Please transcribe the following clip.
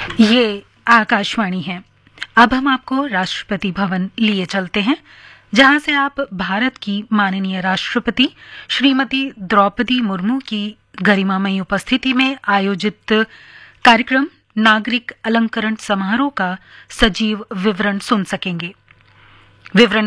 ये आकाशवाणी है। अब हम आपको राष्ट्रपति भवन लिए चलते हैं, जहां से आप भारत की माननीय राष्ट्रपति श्रीमती द्रौपदी मुर्मू की गरिमामयी उपस्थिति में आयोजित कार्यक्रम नागरिक अलंकरण समारोह का सजीव विवरण सुन सकेंगे। विवरण